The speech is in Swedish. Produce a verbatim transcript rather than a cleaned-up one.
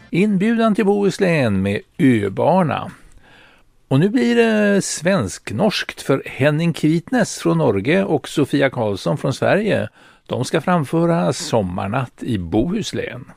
Inbjudan till Bohuslän med Öbana. Och nu blir det svensk-norskt för Henning Kvitnes från Norge och Sofia Karlsson från Sverige. De ska framföra Sommarnatt i Bohuslän.